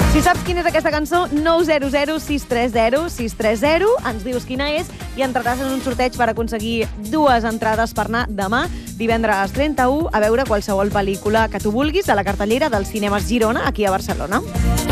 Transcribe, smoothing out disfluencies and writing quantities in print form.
Si saps quina és aquesta cançó, 900 630 630, ens dius quina és i entraràs en un sorteig per aconseguir 2 entrades per anar demà, divendres 31, a veure qualsevol pel·lícula que tu vulguis a la cartellera dels cinemes Girona, aquí a Barcelona.